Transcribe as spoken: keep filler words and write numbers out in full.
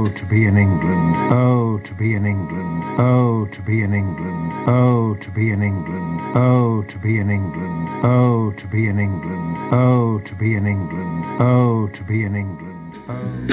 Oh, to be in England. Oh, to be in England. Oh, to be in England. Oh, to be in England. Oh, to be in England. Oh, to be in England. Oh, to be in England. Oh, to be in England. Oh.